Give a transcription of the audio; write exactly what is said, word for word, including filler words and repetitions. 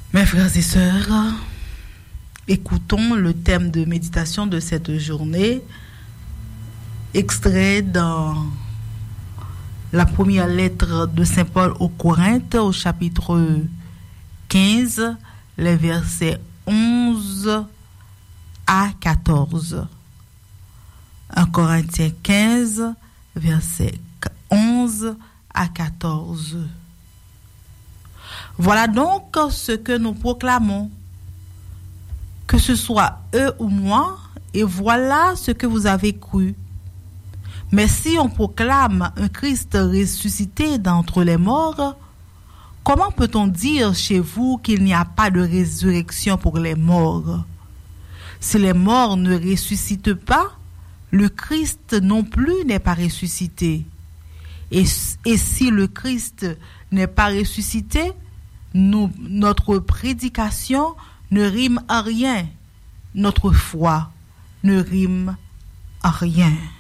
Mes frères et sœurs, écoutons le thème de méditation de cette journée, extrait dans la première lettre de Saint Paul aux Corinthes, au chapitre quinze, les versets onze à quatorze. un Corinthiens quinze, versets onze à quatorze. Voilà donc ce que nous proclamons, que ce soit eux ou moi, et voilà ce que vous avez cru. Mais si on proclame un Christ ressuscité d'entre les morts, comment peut-on dire chez vous qu'il n'y a pas de résurrection pour les morts? Si les morts ne ressuscitent pas, le Christ non plus n'est pas ressuscité. Et, et si le Christ n'est pas ressuscité, nous, notre prédication ne rime à rien. Notre foi ne rime à rien.